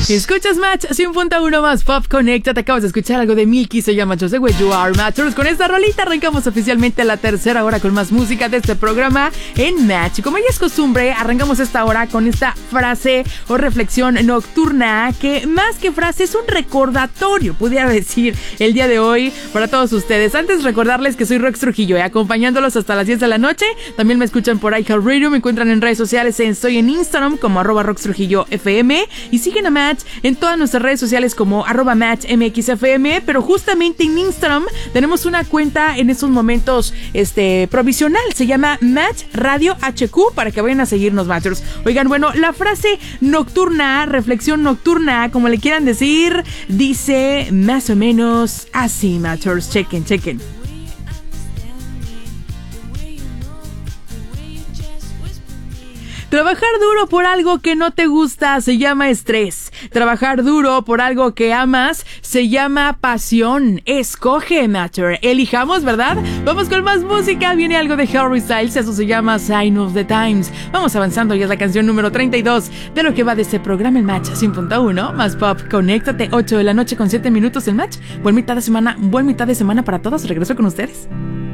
Escuchas Match 100.1 más Pop Connect. Te acabas de escuchar algo de Milky, se llama Just the Way You Are, Matchers. Con esta rolita arrancamos oficialmente la tercera hora con más música de este programa en Match. Como ya es costumbre, arrancamos esta hora con esta frase o reflexión nocturna que más que frase es un recordatorio, pudiera decir, el día de hoy para todos ustedes. Antes recordarles que soy Rox Trujillo, acompañándolos hasta las 10 de la noche. También me escuchan por iHeartRadio, me encuentran en redes sociales, estoy en Instagram como @RoxTrujilloFM y siguen a Match en todas nuestras redes sociales como @MatchMXFM, pero justamente en Instagram tenemos una cuenta en estos momentos provisional, se llama Match Radio HQ, para que vayan a seguirnos, Matchers. Oigan, bueno, la frase nocturna, reflexión nocturna, como le quieran decir, dice más o menos así, Matchers. Chequen. Trabajar duro por algo que no te gusta se llama estrés. Trabajar duro por algo que amas se llama pasión. Escoge, Matcher. Elijamos, ¿verdad? Vamos con más música. Viene algo de Harry Styles. Eso se llama Sign of the Times. Vamos avanzando. Ya es la canción número 32 de lo que va de este programa, el Match 100.1 más Pop. Conéctate, 8 de la noche con 7 minutos el Match. Buen mitad de semana para todos. Regreso con ustedes.